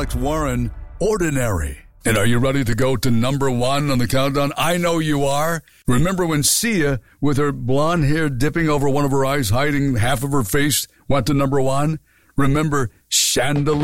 Alex Warren, Ordinary. And are you ready to go to number one on the countdown? I know you are. Remember when Sia, with her blonde hair dipping over one of her eyes, hiding half of her face, went to number one? Remember Chandelier?